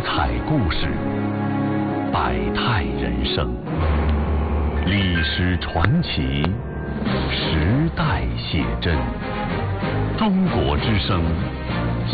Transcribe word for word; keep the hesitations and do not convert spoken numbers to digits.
彩故事，百态人生，历史传奇，时代写真。中国之声，